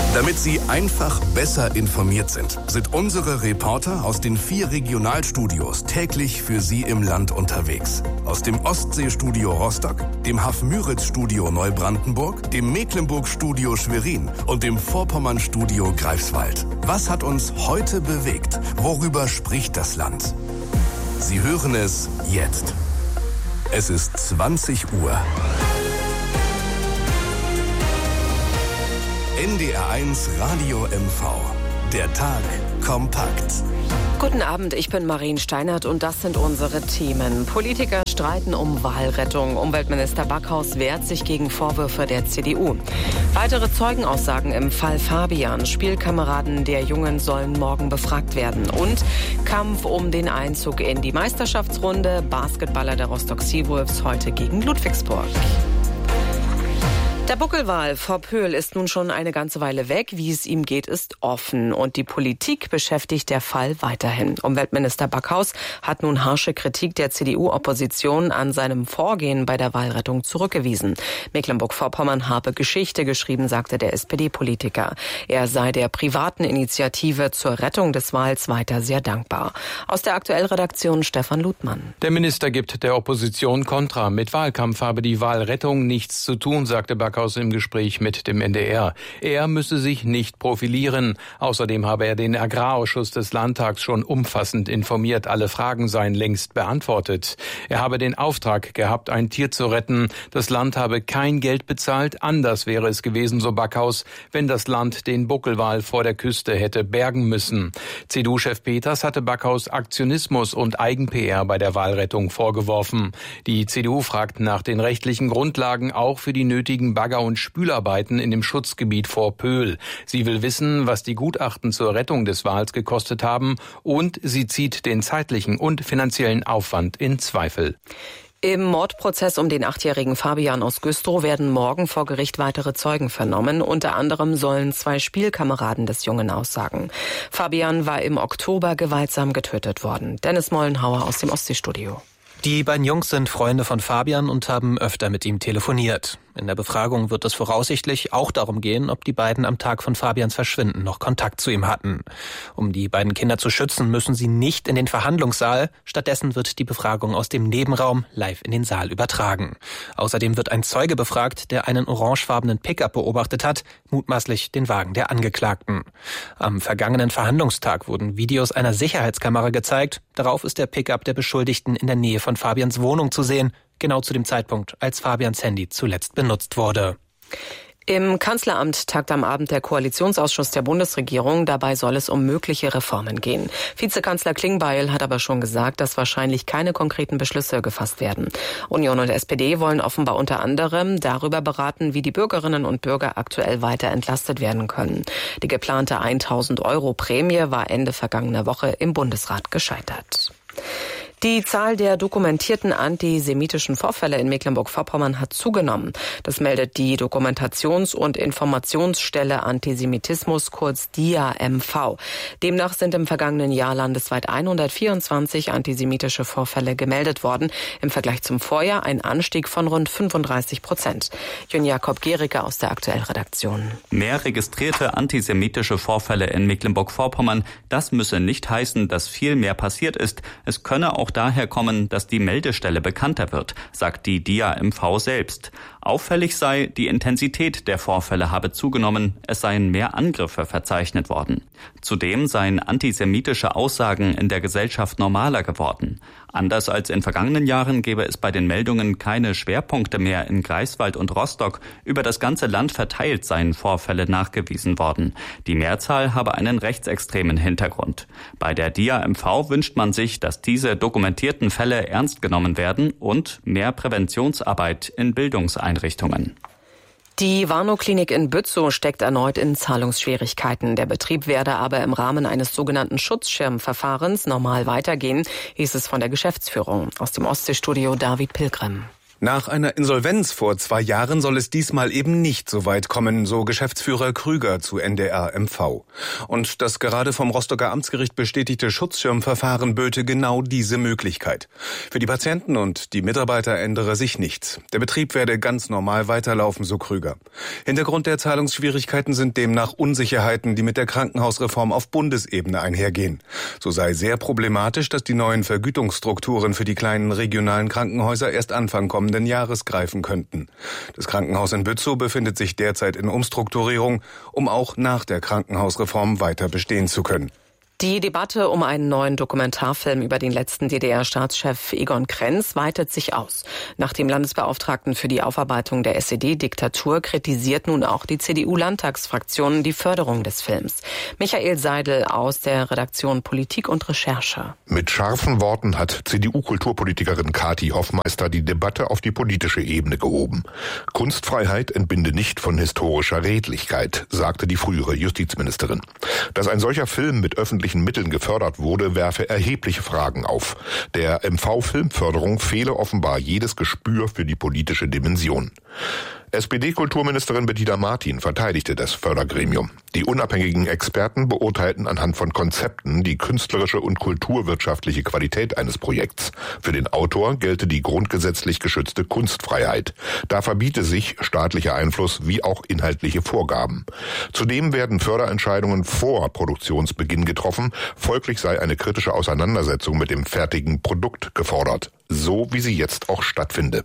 Damit Sie einfach besser informiert sind unsere Reporter aus den 4 Regionalstudios täglich für Sie im Land unterwegs. Aus dem Ostseestudio Rostock, dem Haff-Müritz-Studio Neubrandenburg, dem Mecklenburg-Studio Schwerin und dem Vorpommern-Studio Greifswald. Was hat uns heute bewegt? Worüber spricht das Land? Sie hören es jetzt. Es ist 20 Uhr. NDR1 Radio MV. Der Tag kompakt. Guten Abend, ich bin Marien Steinert und das sind unsere Themen. Politiker streiten um Wahlrettung. Umweltminister Backhaus wehrt sich gegen Vorwürfe der CDU. Weitere Zeugenaussagen im Fall Fabian. Spielkameraden der Jungen sollen morgen befragt werden. Und Kampf um den Einzug in die Meisterschaftsrunde. Basketballer der Rostock Seawolves heute gegen Ludwigsburg. Der Buckelwal vor Pöhl ist nun schon eine ganze Weile weg. Wie es ihm geht, ist offen. Und die Politik beschäftigt der Fall weiterhin. Umweltminister Backhaus hat nun harsche Kritik der CDU-Opposition an seinem Vorgehen bei der Walrettung zurückgewiesen. Mecklenburg-Vorpommern habe Geschichte geschrieben, sagte der SPD-Politiker. Er sei der privaten Initiative zur Rettung des Wals weiter sehr dankbar. Aus der Aktuellredaktion Stefan Ludmann. Der Minister gibt der Opposition Kontra. Mit Wahlkampf habe die Walrettung nichts zu tun, sagte Backhaus im Gespräch mit dem NDR. Er müsse sich nicht profilieren. Außerdem habe er den Agrarausschuss des Landtags schon umfassend informiert. Alle Fragen seien längst beantwortet. Er habe den Auftrag gehabt, ein Tier zu retten. Das Land habe kein Geld bezahlt. Anders wäre es gewesen, so Backhaus, wenn das Land den Buckelwal vor der Küste hätte bergen müssen. CDU-Chef Peters hatte Backhaus Aktionismus und Eigen-PR bei der Walrettung vorgeworfen. Die CDU fragt nach den rechtlichen Grundlagen auch für die nötigen Bagger- und Spülarbeiten in dem Schutzgebiet vor Pöhl. Sie will wissen, was die Gutachten zur Rettung des Wals gekostet haben, und sie zieht den zeitlichen und finanziellen Aufwand in Zweifel. Im Mordprozess um den 8-jährigen Fabian aus Güstrow werden morgen vor Gericht weitere Zeugen vernommen. Unter anderem sollen 2 Spielkameraden des Jungen aussagen. Fabian war im Oktober gewaltsam getötet worden. Dennis Mollenhauer aus dem Ostseestudio. Die beiden Jungs sind Freunde von Fabian und haben öfter mit ihm telefoniert. In der Befragung wird es voraussichtlich auch darum gehen, ob die beiden am Tag von Fabians Verschwinden noch Kontakt zu ihm hatten. Um die beiden Kinder zu schützen, müssen sie nicht in den Verhandlungssaal. Stattdessen wird die Befragung aus dem Nebenraum live in den Saal übertragen. Außerdem wird ein Zeuge befragt, der einen orangefarbenen Pickup beobachtet hat, mutmaßlich den Wagen der Angeklagten. Am vergangenen Verhandlungstag wurden Videos einer Sicherheitskamera gezeigt. Darauf ist der Pickup der Beschuldigten in der Nähe von Fabians Wohnung zu sehen, genau zu dem Zeitpunkt, als Fabians Handy zuletzt benutzt wurde. Im Kanzleramt tagt am Abend der Koalitionsausschuss der Bundesregierung. Dabei soll es um mögliche Reformen gehen. Vizekanzler Klingbeil hat aber schon gesagt, dass wahrscheinlich keine konkreten Beschlüsse gefasst werden. Union und SPD wollen offenbar unter anderem darüber beraten, wie die Bürgerinnen und Bürger aktuell weiter entlastet werden können. Die geplante 1.000 € Prämie war Ende vergangener Woche im Bundesrat gescheitert. Die Zahl der dokumentierten antisemitischen Vorfälle in Mecklenburg-Vorpommern hat zugenommen. Das meldet die Dokumentations- und Informationsstelle Antisemitismus, kurz DIA-MV. Demnach sind im vergangenen Jahr landesweit 124 antisemitische Vorfälle gemeldet worden. Im Vergleich zum Vorjahr ein Anstieg von rund 35%. Jön Jakob Gericke aus der Aktuellredaktion. Mehr registrierte antisemitische Vorfälle in Mecklenburg-Vorpommern, das müsse nicht heißen, dass viel mehr passiert ist. Es könne auch daher kommen, dass die Meldestelle bekannter wird, sagt die DIA-MV selbst. Auffällig sei, die Intensität der Vorfälle habe zugenommen, es seien mehr Angriffe verzeichnet worden. Zudem seien antisemitische Aussagen in der Gesellschaft normaler geworden. Anders als in vergangenen Jahren gäbe es bei den Meldungen keine Schwerpunkte mehr in Greifswald und Rostock. Über das ganze Land verteilt seien Vorfälle nachgewiesen worden. Die Mehrzahl habe einen rechtsextremen Hintergrund. Bei der DIA-MV wünscht man sich, dass diese dokumentierten Fälle ernst genommen werden und mehr Präventionsarbeit in Bildungseinrichtungen. Die Warnow-Klinik in Bützow steckt erneut in Zahlungsschwierigkeiten. Der Betrieb werde aber im Rahmen eines sogenannten Schutzschirmverfahrens normal weitergehen, hieß es von der Geschäftsführung. Aus dem Ostseestudio David Pilgrim. Nach einer Insolvenz vor 2 Jahren soll es diesmal eben nicht so weit kommen, so Geschäftsführer Krüger zu NDR MV. Und das gerade vom Rostocker Amtsgericht bestätigte Schutzschirmverfahren böte genau diese Möglichkeit. Für die Patienten und die Mitarbeiter ändere sich nichts. Der Betrieb werde ganz normal weiterlaufen, so Krüger. Hintergrund der Zahlungsschwierigkeiten sind demnach Unsicherheiten, die mit der Krankenhausreform auf Bundesebene einhergehen. So sei sehr problematisch, dass die neuen Vergütungsstrukturen für die kleinen regionalen Krankenhäuser erst Anfang kommenden Jahres greifen könnten. Das Krankenhaus in Bützow befindet sich derzeit in Umstrukturierung, um auch nach der Krankenhausreform weiter bestehen zu können. Die Debatte um einen neuen Dokumentarfilm über den letzten DDR-Staatschef Egon Krenz weitet sich aus. Nach dem Landesbeauftragten für die Aufarbeitung der SED-Diktatur kritisiert nun auch die CDU-Landtagsfraktion die Förderung des Films. Michael Seidel aus der Redaktion Politik und Recherche. Mit scharfen Worten hat CDU-Kulturpolitikerin Kati Hoffmeister die Debatte auf die politische Ebene gehoben. Kunstfreiheit entbinde nicht von historischer Redlichkeit, sagte die frühere Justizministerin. Dass ein solcher Film mit öffentlichen Mitteln gefördert wurde, werfe erhebliche Fragen auf. Der MV-Filmförderung fehle offenbar jedes Gespür für die politische Dimension. SPD-Kulturministerin Bettina Martin verteidigte das Fördergremium. Die unabhängigen Experten beurteilten anhand von Konzepten die künstlerische und kulturwirtschaftliche Qualität eines Projekts. Für den Autor gelte die grundgesetzlich geschützte Kunstfreiheit. Da verbiete sich staatlicher Einfluss wie auch inhaltliche Vorgaben. Zudem werden Förderentscheidungen vor Produktionsbeginn getroffen. Folglich sei eine kritische Auseinandersetzung mit dem fertigen Produkt gefordert. So wie sie jetzt auch stattfinde.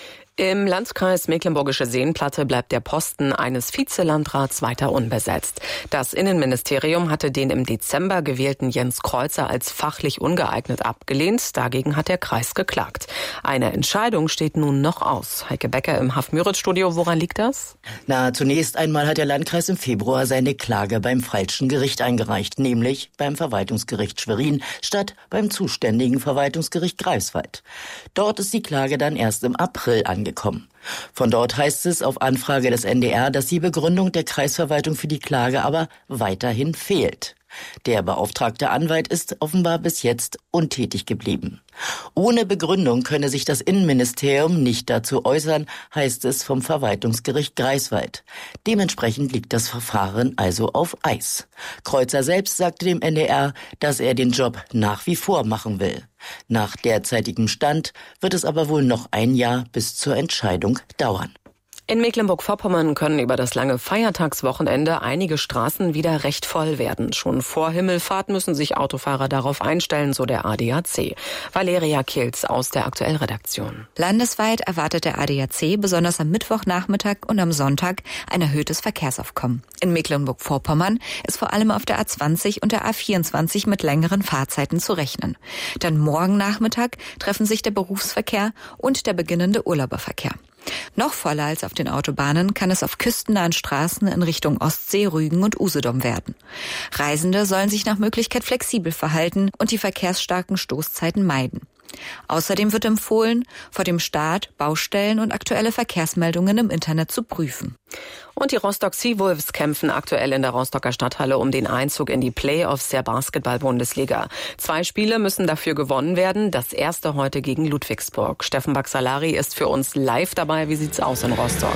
Im Landkreis Mecklenburgische Seenplatte bleibt der Posten eines Vizelandrats weiter unbesetzt. Das Innenministerium hatte den im Dezember gewählten Jens Kreuzer als fachlich ungeeignet abgelehnt. Dagegen hat der Kreis geklagt. Eine Entscheidung steht nun noch aus. Heike Becker im Haff-Müritz-Studio. Woran liegt das? Zunächst einmal hat der Landkreis im Februar seine Klage beim falschen Gericht eingereicht, nämlich beim Verwaltungsgericht Schwerin statt beim zuständigen Verwaltungsgericht Greifswald. Dort ist die Klage dann erst im April angekommen. Von dort heißt es auf Anfrage des NDR, dass die Begründung der Kreisverwaltung für die Klage aber weiterhin fehlt. Der beauftragte Anwalt ist offenbar bis jetzt untätig geblieben. Ohne Begründung könne sich das Innenministerium nicht dazu äußern, heißt es vom Verwaltungsgericht Greifswald. Dementsprechend liegt das Verfahren also auf Eis. Kreuzer selbst sagte dem NDR, dass er den Job nach wie vor machen will. Nach derzeitigem Stand wird es aber wohl noch ein Jahr bis zur Entscheidung dauern. In Mecklenburg-Vorpommern können über das lange Feiertagswochenende einige Straßen wieder recht voll werden. Schon vor Himmelfahrt müssen sich Autofahrer darauf einstellen, so der ADAC. Valeria Kilz aus der Aktuellredaktion. Landesweit erwartet der ADAC besonders am Mittwochnachmittag und am Sonntag ein erhöhtes Verkehrsaufkommen. In Mecklenburg-Vorpommern ist vor allem auf der A20 und der A24 mit längeren Fahrzeiten zu rechnen. Dann morgen Nachmittag treffen sich der Berufsverkehr und der beginnende Urlauberverkehr. Noch voller als auf den Autobahnen kann es auf küstennahen Straßen in Richtung Ostsee, Rügen und Usedom werden. Reisende sollen sich nach Möglichkeit flexibel verhalten und die verkehrsstarken Stoßzeiten meiden. Außerdem wird empfohlen, vor dem Start Baustellen und aktuelle Verkehrsmeldungen im Internet zu prüfen. Und die Rostock Seawolves kämpfen aktuell in der Rostocker Stadthalle um den Einzug in die Playoffs der Basketball-Bundesliga. 2 Spiele müssen dafür gewonnen werden. Das erste heute gegen Ludwigsburg. Steffen Baxalari ist für uns live dabei. Wie sieht's aus in Rostock?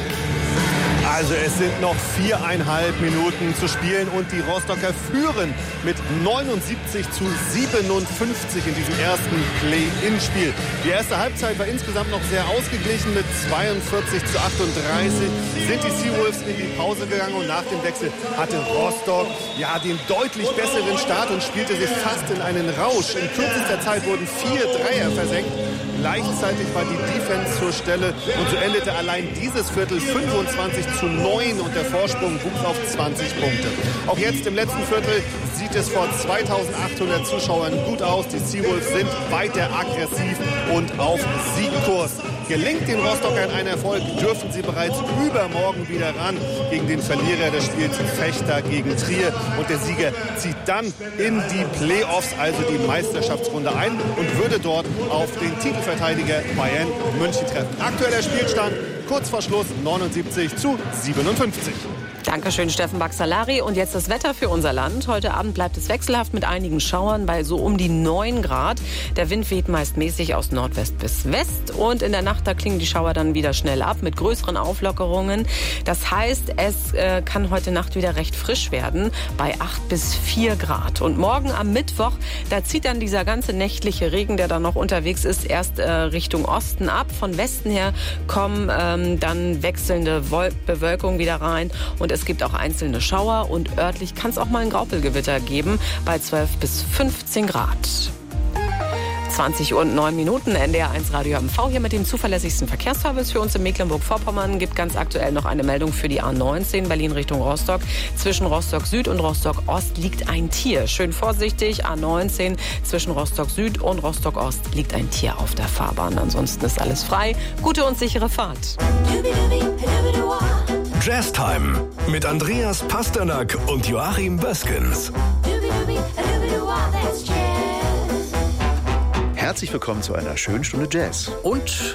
Also es sind noch 4,5 Minuten zu spielen und die Rostocker führen mit 79:57 in diesem ersten Play-In-Spiel. Die erste Halbzeit war insgesamt noch sehr ausgeglichen. Mit 42:38 sind die Seawolves in die Pause gegangen und nach dem Wechsel hatte Rostock den deutlich besseren Start und spielte sich fast in einen Rausch. In kürzester Zeit wurden 4 Dreier versenkt. Gleichzeitig war die Defense zur Stelle und so endete allein dieses Viertel 25:9 und der Vorsprung wuchs auf 20 Punkte. Auch jetzt im letzten Viertel sieht es vor 2.800 Zuschauern gut aus. Die Seawolves sind weiter aggressiv und auf Siegkurs. Gelingt den Rostockern ein Erfolg, dürfen sie bereits übermorgen wieder ran gegen den Verlierer des Spiels Fechter gegen Trier. Und der Sieger zieht dann in die Playoffs, also die Meisterschaftsrunde ein und würde dort auf den Titelverteidiger Bayern München treffen. Aktueller Spielstand: kurz vor Schluss 79:57. Dankeschön, Steffen Baxalari. Und jetzt das Wetter für unser Land. Heute Abend bleibt es wechselhaft mit einigen Schauern bei so um die 9 Grad. Der Wind weht meist mäßig aus Nordwest bis West. Und in der Nacht, da klingen die Schauer dann wieder schnell ab mit größeren Auflockerungen. Das heißt, es kann heute Nacht wieder recht frisch werden bei 8 bis 4 Grad. Und morgen am Mittwoch, da zieht dann dieser ganze nächtliche Regen, der da noch unterwegs ist, erst Richtung Osten ab. Von Westen her kommen dann wechselnde Bewölkungen wieder rein. Und es gibt auch einzelne Schauer und örtlich kann es auch mal ein Graupelgewitter geben bei 12 bis 15 Grad. 20:09, NDR1 Radio MV hier mit dem zuverlässigsten Verkehrsservice für uns in Mecklenburg-Vorpommern. Gibt ganz aktuell noch eine Meldung für die A19 Berlin Richtung Rostock. Zwischen Rostock Süd und Rostock Ost liegt ein Tier. Schön vorsichtig, A19 zwischen Rostock Süd und Rostock Ost liegt ein Tier auf der Fahrbahn. Ansonsten ist alles frei. Gute und sichere Fahrt. Jazztime mit Andreas Pasternak und Joachim Böskens. Herzlich willkommen zu einer schönen Stunde Jazz. Und